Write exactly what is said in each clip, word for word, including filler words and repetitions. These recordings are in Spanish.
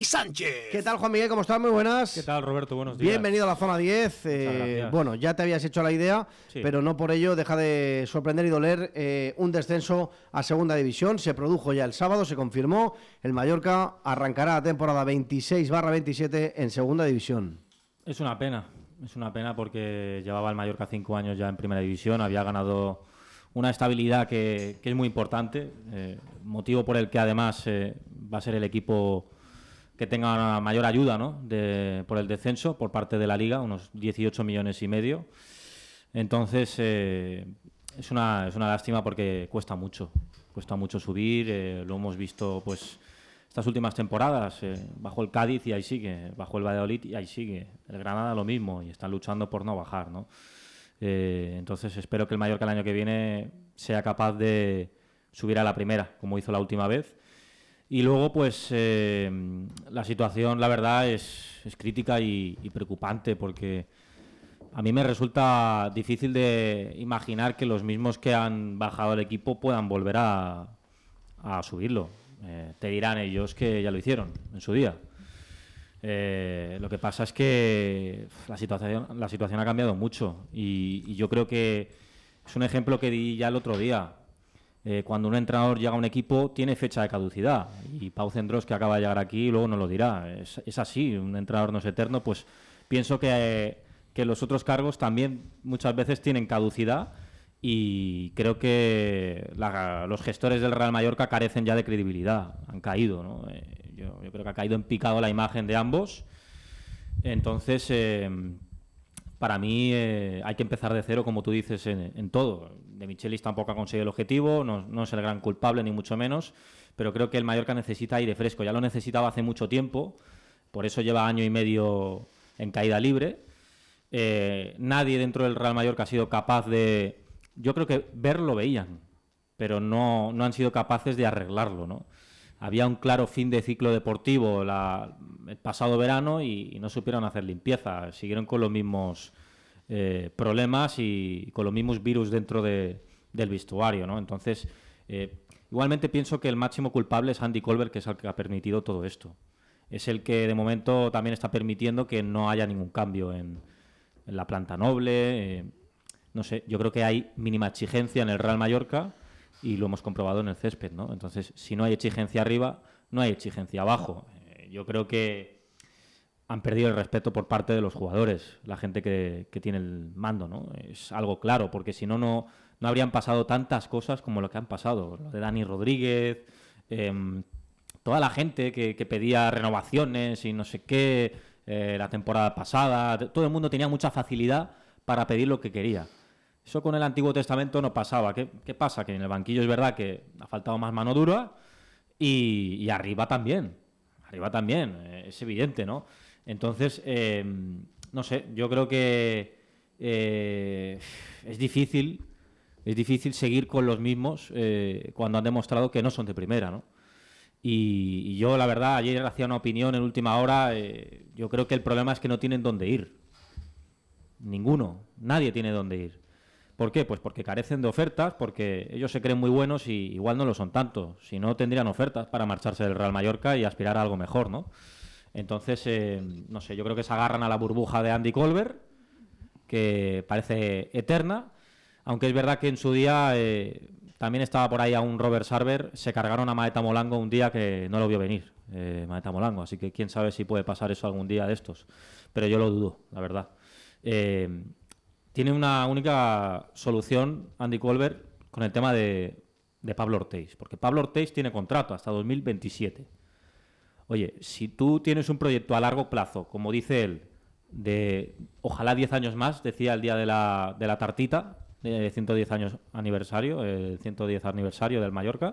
Sánchez. ¿Qué tal, Juan Miguel? ¿Cómo estás? Muy buenas. ¿Qué tal, Roberto? Buenos días. Bienvenido a la zona diez. Eh, bueno, ya te habías hecho la idea, sí. pero no por ello deja de sorprender y doler eh, un descenso a segunda división. Se produjo ya el sábado, se confirmó. El Mallorca arrancará la temporada veintiséis barra veintisiete en segunda división. Es una pena, es una pena porque llevaba el Mallorca cinco años ya en primera división, había ganado una estabilidad que, que es muy importante, eh, motivo por el que además eh, va a ser el equipo que tenga una mayor ayuda, ¿no?, de, por el descenso por parte de la Liga, unos dieciocho millones y medio. Entonces eh, es una es una lástima porque cuesta mucho, cuesta mucho subir, eh, lo hemos visto pues estas últimas temporadas, eh, bajo el Cádiz y ahí sigue, bajo el Valladolid y ahí sigue, el Granada lo mismo y están luchando por no bajar, ¿no? Eh, entonces espero que el Mallorca el año que viene sea capaz de subir a la primera, como hizo la última vez. Y luego, pues, eh, la situación, la verdad, es, es crítica y, y preocupante, porque a mí me resulta difícil de imaginar que los mismos que han bajado el equipo puedan volver a, a subirlo. Eh, te dirán ellos que ya lo hicieron en su día. Eh, lo que pasa es que la situación, la situación ha cambiado mucho y, y yo creo que es un ejemplo que di ya el otro día. Eh, cuando un entrenador llega a un equipo tiene fecha de caducidad y Pau Cendrós, que acaba de llegar aquí, luego nos lo dirá. Es, es así, un entrenador no es eterno. Pues pienso que, eh, que los otros cargos también muchas veces tienen caducidad y creo que la, los gestores del Real Mallorca carecen ya de credibilidad, han caído, ¿no? Eh, yo, yo creo que ha caído en picado la imagen de ambos. Entonces eh, para mí eh, hay que empezar de cero, como tú dices, en, en todo. De Michelis tampoco ha conseguido el objetivo, no, no es el gran culpable ni mucho menos, pero creo que el Mallorca necesita aire fresco, ya lo necesitaba hace mucho tiempo, por eso lleva año y medio en caída libre. Eh, nadie dentro del Real Mallorca ha sido capaz de... Yo creo que verlo lo veían, pero no, no han sido capaces de arreglarlo, ¿no? Había un claro fin de ciclo deportivo la, el pasado verano y, y no supieron hacer limpieza. Siguieron con los mismos eh, problemas y con los mismos virus dentro de, del vestuario, ¿no? Entonces, eh, igualmente pienso que el máximo culpable es Andy Colbert, que es el que ha permitido todo esto. Es el que de momento también está permitiendo que no haya ningún cambio en, en la planta noble. Eh, no sé, yo creo que hay mínima exigencia en el Real Mallorca y lo hemos comprobado en el césped, ¿no? Entonces, si no hay exigencia arriba, no hay exigencia abajo. Eh, yo creo que han perdido el respeto por parte de los jugadores, la gente que, que tiene el mando, ¿no? Es algo claro, porque si no, no no habrían pasado tantas cosas como lo que han pasado. Lo de Dani Rodríguez, eh, toda la gente que, que pedía renovaciones y no sé qué, eh, la temporada pasada, todo el mundo tenía mucha facilidad para pedir lo que quería. Eso con el Antiguo Testamento no pasaba. ¿Qué, qué pasa? Que en el banquillo es verdad que ha faltado más mano dura y, y arriba también. Arriba también, eh, es evidente, ¿no? Entonces, eh, no sé, yo creo que eh, es difícil, es difícil seguir con los mismos eh, cuando han demostrado que no son de primera, ¿no? Y, y yo, la verdad, ayer hacía una opinión en última hora, eh, yo creo que el problema es que no tienen dónde ir. Ninguno, nadie tiene dónde ir. ¿Por qué? Pues porque carecen de ofertas, porque ellos se creen muy buenos y igual no lo son tanto. Si no, tendrían ofertas para marcharse del Real Mallorca y aspirar a algo mejor, ¿no? Entonces, eh, no sé, yo creo que se agarran a la burbuja de Andy Colbert, que parece eterna, aunque es verdad que en su día eh, también estaba por ahí a un Robert Sarver, se cargaron a Maeta Molango un día que no lo vio venir, eh, Maeta Molango, así que quién sabe si puede pasar eso algún día de estos, pero yo lo dudo, la verdad. Eh, tiene una única solución Andy Colbert con el tema de, de Pablo Ortiz, porque Pablo Ortiz tiene contrato hasta dos mil veintisiete. Oye, si tú tienes un proyecto a largo plazo, como dice él, de ojalá diez años más, decía el día de la, de la tartita, de ciento diez años aniversario, el ciento diez aniversario del Mallorca,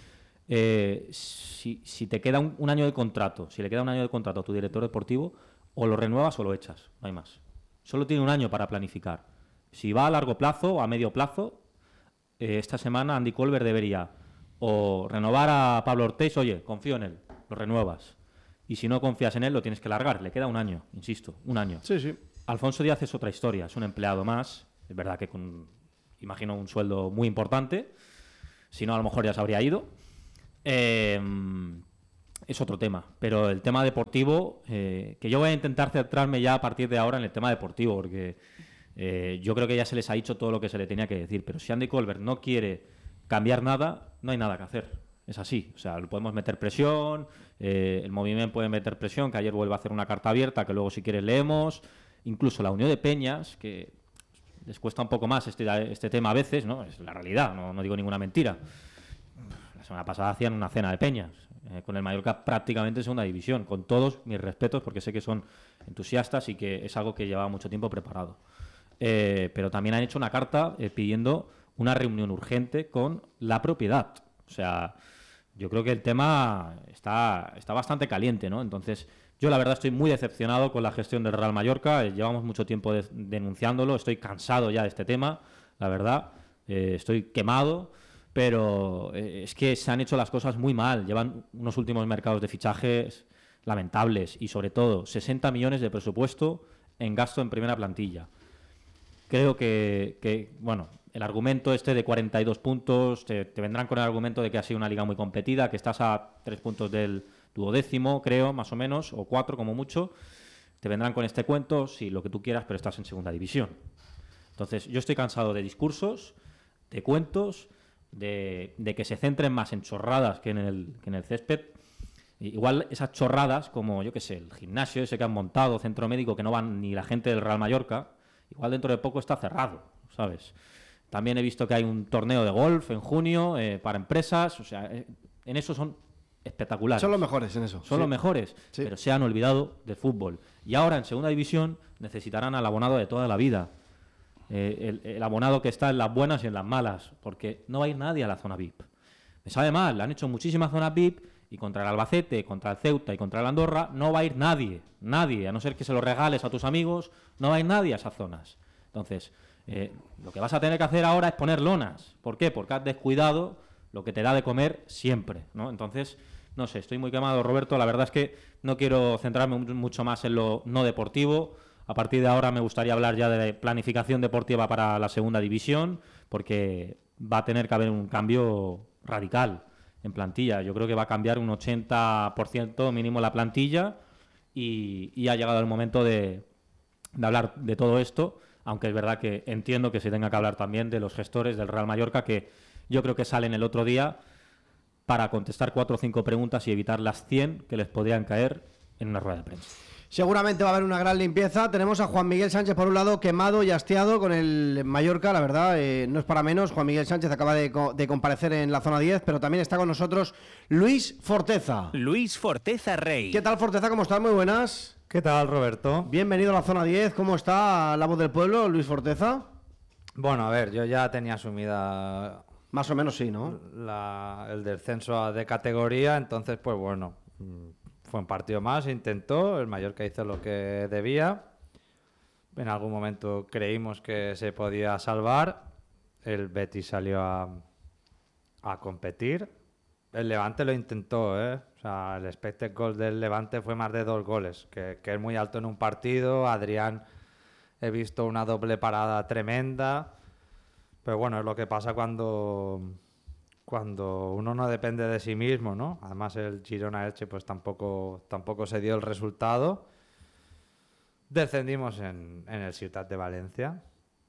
eh, si, si te queda un, un año de contrato, si le queda un año de contrato a tu director deportivo, o lo renuevas o lo echas, no hay más. Solo tiene un año para planificar. Si va a largo plazo o a medio plazo, eh, esta semana Andy Colbert debería o renovar a Pablo Ortiz, oye, confío en él, lo renuevas. Y si no confías en él, lo tienes que largar. Le queda un año, insisto, un año. Sí, sí. Alfonso Díaz es otra historia, es un empleado más. Es verdad que con, imagino, un sueldo muy importante. Si no, a lo mejor ya se habría ido. Eh, es otro tema. Pero el tema deportivo, eh, que yo voy a intentar centrarme ya a partir de ahora en el tema deportivo, porque eh, yo creo que ya se les ha dicho todo lo que se le tenía que decir. Pero si Andy Colbert no quiere cambiar nada, no hay nada que hacer. Es así. O sea, podemos meter presión, eh, el movimiento puede meter presión, que ayer vuelve a hacer una carta abierta, que luego si quieres leemos. Incluso la Unión de Peñas, que les cuesta un poco más este, este tema a veces, ¿no? Es la realidad, no, no digo ninguna mentira. La semana pasada hacían una cena de Peñas, eh, con el Mallorca prácticamente en segunda división, con todos mis respetos, porque sé que son entusiastas y que es algo que llevaba mucho tiempo preparado. Eh, pero también han hecho una carta eh, pidiendo una reunión urgente con la propiedad. O sea, yo creo que el tema está, está bastante caliente, ¿no? Entonces, yo la verdad estoy muy decepcionado con la gestión del Real Mallorca. Eh, llevamos mucho tiempo de, denunciándolo, estoy cansado ya de este tema, la verdad. Eh, estoy quemado, pero eh, es que se han hecho las cosas muy mal. Llevan unos últimos mercados de fichajes lamentables y, sobre todo, sesenta millones de presupuesto en gasto en primera plantilla. Creo que, que bueno, el argumento este de cuarenta y dos puntos, te, te vendrán con el argumento de que ha sido una liga muy competida, que estás a tres puntos del duodécimo, creo, más o menos, o cuatro como mucho. Te vendrán con este cuento, sí, lo que tú quieras, pero estás en segunda división. Entonces, yo estoy cansado de discursos, de cuentos, de, de que se centren más en chorradas que en el, que en el césped. Igual esas chorradas, como yo qué sé, el gimnasio ese que han montado, centro médico, que no van ni la gente del Real Mallorca, igual dentro de poco está cerrado, ¿sabes? También he visto que hay un torneo de golf en junio eh, para empresas, o sea, eh, en eso son espectaculares. Son los mejores en eso. Son sí. los mejores, sí. Pero se han olvidado del fútbol. Y ahora en segunda división necesitarán al abonado de toda la vida. Eh, el, el abonado que está en las buenas y en las malas, porque no va a ir nadie a la zona V I P. Me sabe mal, le han hecho muchísimas zonas V I P y contra el Albacete, contra el Ceuta y contra el Andorra no va a ir nadie, nadie, a no ser que se lo regales a tus amigos, no va a ir nadie a esas zonas. Entonces, eh, lo que vas a tener que hacer ahora es poner lonas. ¿Por qué? Porque has descuidado lo que te da de comer siempre, ¿no? Entonces, no sé, estoy muy quemado, Roberto. La verdad es que no quiero centrarme mucho más en lo no deportivo. A partir de ahora me gustaría hablar ya de planificación deportiva para la segunda división, porque va a tener que haber un cambio radical en plantilla. Yo creo que va a cambiar un ochenta por ciento mínimo la plantilla y, y ha llegado el momento de, de hablar de todo esto, aunque es verdad que entiendo que se tenga que hablar también de los gestores del Real Mallorca, que yo creo que salen el otro día para contestar cuatro o cinco preguntas y evitar las cien que les podrían caer en una rueda de prensa. Seguramente va a haber una gran limpieza. Tenemos a Juan Miguel Sánchez por un lado, quemado y hastiado con el Mallorca, la verdad, eh, no es para menos. Juan Miguel Sánchez acaba de, co- de comparecer en la zona diez, pero también está con nosotros Luis Forteza. Luis Forteza Rey. ¿Qué tal, Forteza? ¿Cómo estás? Muy buenas. ¿Qué tal, Roberto? Bienvenido a la zona diez. ¿Cómo está la voz del pueblo, Luis Forteza? Bueno, a ver, yo ya tenía asumida Más o menos sí, ¿no? la- el descenso de categoría, entonces, pues bueno, fue un partido más, intentó, el Mallorca hizo lo que debía. En algún momento creímos que se podía salvar, el Betis salió a, a competir. El Levante lo intentó, ¿eh? O sea, el expected goal del Levante fue más de dos goles, que, que es muy alto en un partido. Adrián, he visto una doble parada tremenda. Pero bueno, es lo que pasa cuando, cuando uno no depende de sí mismo, ¿no? Además el Girona-Elche pues tampoco, tampoco se dio el resultado. Descendimos en, en el Ciutat de Valencia.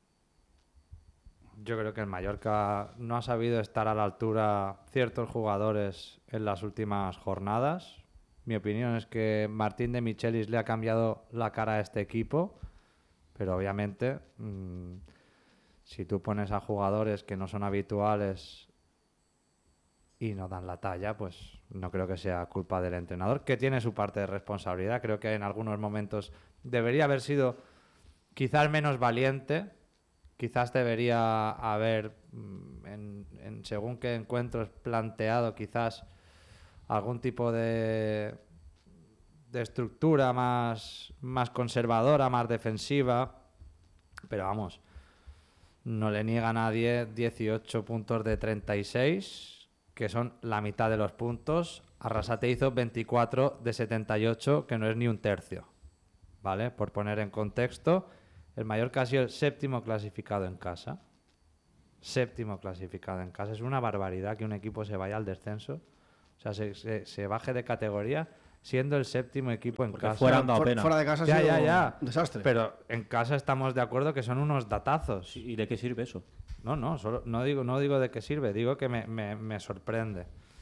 Yo creo que el Mallorca no ha sabido estar a la altura ciertos jugadores en las últimas jornadas. Mi opinión es que Martín de Michelis le ha cambiado la cara a este equipo, pero obviamente mmm, si tú pones a jugadores que no son habituales y no dan la talla, pues no creo que sea culpa del entrenador, que tiene su parte de responsabilidad. Creo que en algunos momentos debería haber sido quizás menos valiente. Quizás debería haber, en, en según qué encuentros, planteado quizás algún tipo de, de estructura más, más conservadora, más defensiva. Pero vamos, no le niega a nadie dieciocho puntos de treinta y seis, que son la mitad de los puntos. Arrasate hizo veinticuatro de setenta y ocho, que no es ni un tercio. ¿Vale? Por poner en contexto, el Mallorca ha sido el séptimo clasificado en casa. Séptimo clasificado en casa. Es una barbaridad que un equipo se vaya al descenso O sea, se, se, se baje de categoría siendo el séptimo equipo en Porque casa. fuera han dado pena. Fuera de casa ha Ya, sido ya, ya. un desastre. Pero en casa estamos de acuerdo que son unos datazos. ¿Y de qué sirve eso? No, no, solo, no, digo, no digo de qué sirve, digo que me, me, me sorprende.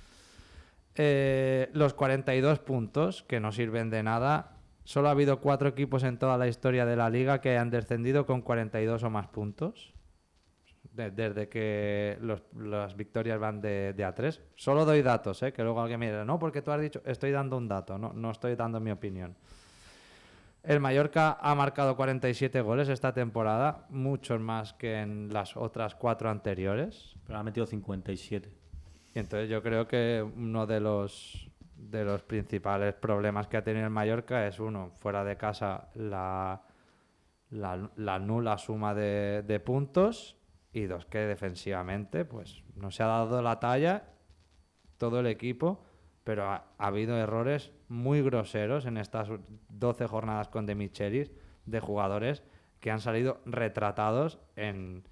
Eh, los cuarenta y dos puntos, que no sirven de nada. Solo ha habido cuatro equipos en toda la historia de la liga que han descendido con cuarenta y dos o más puntos. De, desde que los, las victorias van de, de a tres. Solo doy datos, ¿eh? Que luego alguien me dirá, no, porque tú has dicho, estoy dando un dato, no, no estoy dando mi opinión. El Mallorca ha marcado cuarenta y siete goles esta temporada, muchos más que en las otras cuatro anteriores. Pero ha metido cincuenta y siete. Y entonces yo creo que uno de los, de los principales problemas que ha tenido el Mallorca es, uno, fuera de casa, la, la, la nula suma de, de puntos, y dos, que defensivamente pues no se ha dado la talla todo el equipo, pero ha, ha habido errores muy groseros en estas doce jornadas con De Michelis de jugadores que han salido retratados en,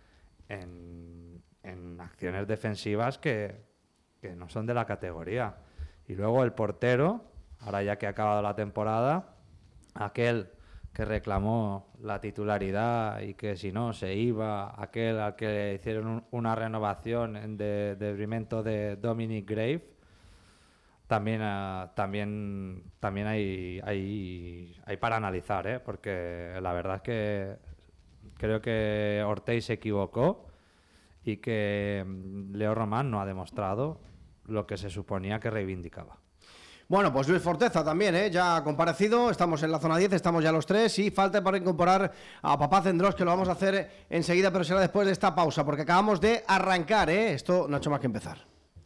en, en acciones defensivas que, que no son de la categoría. Y luego el portero, ahora ya que ha acabado la temporada, aquel que reclamó la titularidad y que si no se iba, aquel al que le hicieron un, una renovación en de, de detrimento de Dominic Grave, también, uh, también, también hay, hay, hay para analizar, ¿eh? Porque la verdad es que creo que Ortiz se equivocó y que Leo Román no ha demostrado lo que se suponía que reivindicaba. Bueno, pues Luis Forteza también, ¿eh? Ya ha comparecido, estamos en la zona diez, estamos ya los tres y falta para incorporar a Papá Cendrós, que lo vamos a hacer enseguida, pero será después de esta pausa, porque acabamos de arrancar, ¿eh? Esto no ha hecho más que empezar.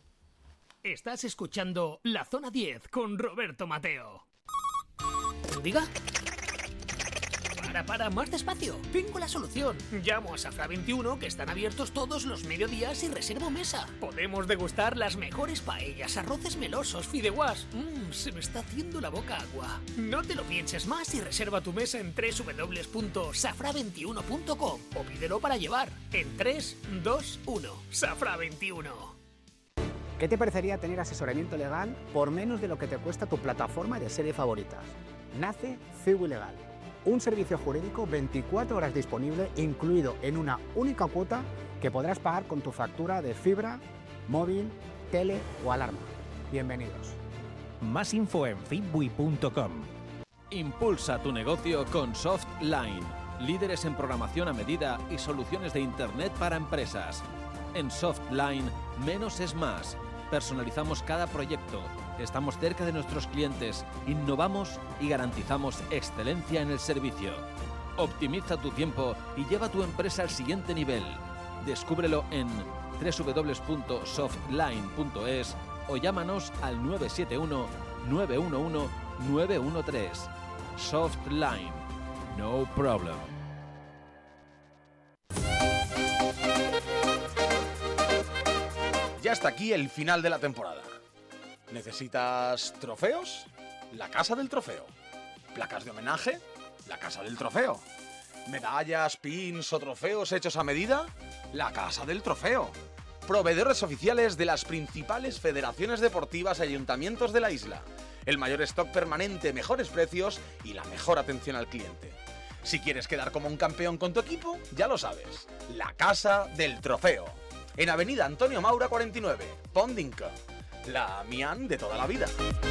Estás escuchando La Zona diez con Roberto Mateo. ¿Diga? Para, para, más despacio. Tengo la solución. Llamo a Safra veintiuno, que están abiertos todos los mediodías, y reservo mesa. Podemos degustar las mejores paellas, arroces melosos, fideuás. Mmm, se me está haciendo la boca agua. No te lo pienses más y reserva tu mesa en doble u doble u doble u punto safra veintiuno punto com o pídelo para llevar en tres, dos, uno. Safra veintiuno. ¿Qué te parecería tener asesoramiento legal por menos de lo que te cuesta tu plataforma de serie favoritas? Nace Ciwi Legal, un servicio jurídico veinticuatro horas disponible, incluido en una única cuota que podrás pagar con tu factura de fibra, móvil, tele o alarma. Bienvenidos. Más info en fitbui punto com. Impulsa tu negocio con Softline, líderes en programación a medida y soluciones de Internet para empresas. En Softline, menos es más. Personalizamos cada proyecto, estamos cerca de nuestros clientes, innovamos y garantizamos excelencia en el servicio. Optimiza tu tiempo y lleva tu empresa al siguiente nivel. Descúbrelo en doble u doble u doble u punto softline punto es o llámanos al nueve siete uno, nueve uno uno, nueve uno tres. Softline. No problem. Ya está aquí el final de la temporada. ¿Necesitas trofeos? La Casa del Trofeo. ¿Placas de homenaje? La Casa del Trofeo. ¿Medallas, pins o trofeos hechos a medida? La Casa del Trofeo. Proveedores oficiales de las principales federaciones deportivas y ayuntamientos de la isla. El mayor stock permanente, mejores precios y la mejor atención al cliente. Si quieres quedar como un campeón con tu equipo, ya lo sabes. La Casa del Trofeo. En Avenida Antonio Maura cuarenta y nueve, Pondinca. La Mian de toda la vida.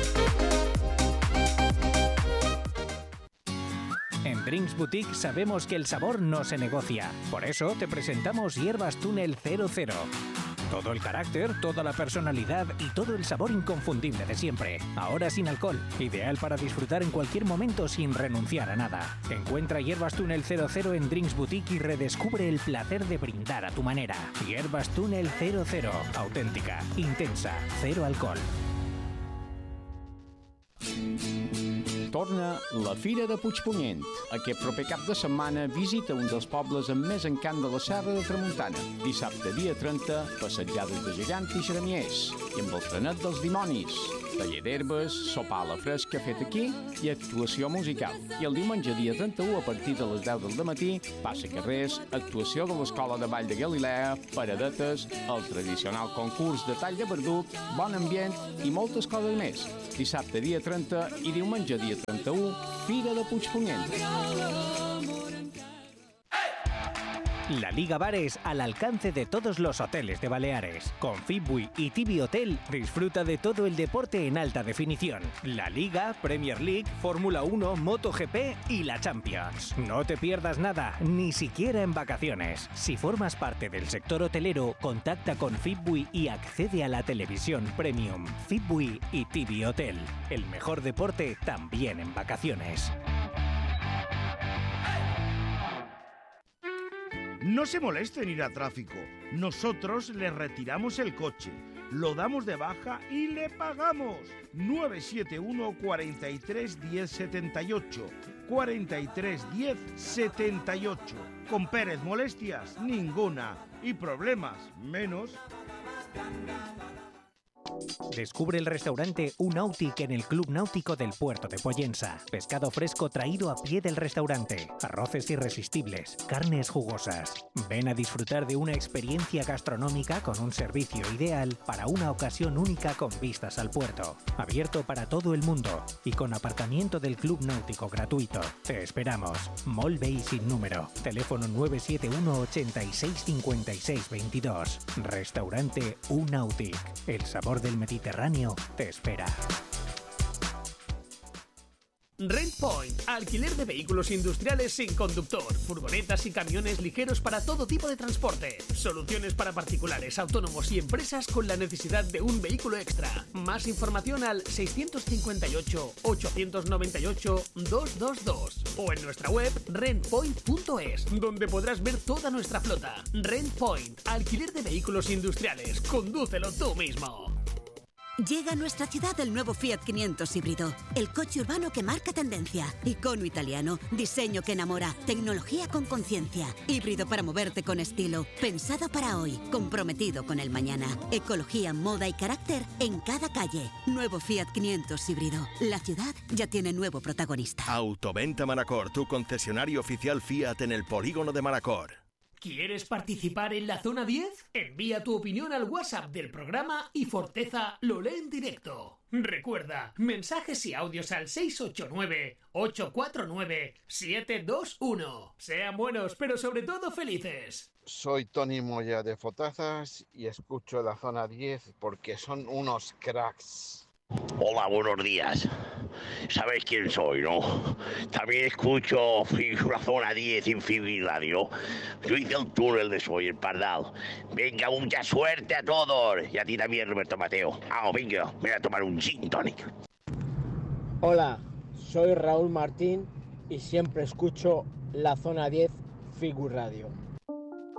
En Drinks Boutique sabemos que el sabor no se negocia. Por eso te presentamos Hierbas Túnel cero cero. Todo el carácter, toda la personalidad y todo el sabor inconfundible de siempre. Ahora sin alcohol. Ideal para disfrutar en cualquier momento sin renunciar a nada. Encuentra Hierbas Túnel cero cero en Drinks Boutique y redescubre el placer de brindar a tu manera. Hierbas Túnel cero cero. Auténtica, intensa, cero alcohol. Torna la Fira de Puigpunyent. Aquest proper cap de setmana visita un dels pobles amb més encant de la Serra de Tramuntana. Dissabte, dia trenta, passejades de gegant i xeramiers. I amb el trenet dels dimonis. Taller d'herbes, sopar a la fresca fet aquí i actuació musical. I el diumenge, dia trenta-u, a partir de les deu del matí, passa carrers, actuació de l'Escola de Ball de Galilea, paradetes, el tradicional concurs de tall de verdut, bon ambient i moltes coses més. Dissabte, dia trenta i diumenge, dia trenta-u, Fira de Puigpunyent. La Liga Bares al alcance de todos los hoteles de Baleares. Con Fitbui y Tibi Hotel disfruta de todo el deporte en alta definición. La Liga, Premier League, Fórmula uno, MotoGP y la Champions. No te pierdas nada, ni siquiera en vacaciones. Si formas parte del sector hotelero, contacta con Fitbui y accede a la televisión premium. Fitbui y Tibi Hotel. El mejor deporte también en vacaciones. No se moleste en ir a tráfico. Nosotros le retiramos el coche, lo damos de baja y le pagamos. nueve siete uno, cuatro tres, diez, setenta y ocho. cuatro tres, diez, setenta y ocho. Con Pérez, molestias ninguna. Y problemas menos. Descubre el restaurante Unautic en el Club Náutico del Puerto de Pollensa. Pescado fresco traído a pie del restaurante, arroces irresistibles, carnes jugosas. Ven a disfrutar de una experiencia gastronómica con un servicio ideal para una ocasión única con vistas al puerto. Abierto para todo el mundo y con aparcamiento del Club Náutico gratuito. Te esperamos. Mall Bay sin número. Teléfono nueve siete uno, ochenta y seis, cincuenta y seis, veintidós. Restaurante Unautic. El sabor del Mediterráneo te espera. Rent Point, alquiler de vehículos industriales sin conductor, furgonetas y camiones ligeros para todo tipo de transporte. Soluciones para particulares, autónomos y empresas con la necesidad de un vehículo extra. Más información al seiscientos cincuenta y ocho, ochocientos noventa y ocho, doscientos veintidós o en nuestra web rent point punto es, donde podrás ver toda nuestra flota. Rent Point, alquiler de vehículos industriales. Condúcelo tú mismo. Llega a nuestra ciudad el nuevo Fiat quinientos híbrido, el coche urbano que marca tendencia, icono italiano, diseño que enamora, tecnología con conciencia, híbrido para moverte con estilo, pensado para hoy, comprometido con el mañana, ecología, moda y carácter en cada calle. Nuevo Fiat quinientos híbrido, la ciudad ya tiene nuevo protagonista. Autoventa Manacor, tu concesionario oficial Fiat en el polígono de Manacor. ¿Quieres participar en la Zona diez? Envía tu opinión al WhatsApp del programa y Forteza lo lee en directo. Recuerda, mensajes y audios al seis ocho nueve, ocho cuatro nueve, siete dos uno. Sean buenos, pero sobre todo felices. Soy Tony Moya de Fotazas y escucho la Zona diez porque son unos cracks. Hola, buenos días. ¿Sabéis quién soy, no? También escucho la Zona diez en Fibri Radio. Yo hice el túnel de Soy el Pardal. Venga, mucha suerte a todos. Y a ti también, Roberto Mateo. Ah, venga, voy a tomar un gin tonic. Hola, soy Raúl Martín y siempre escucho la Zona diez Figu Radio.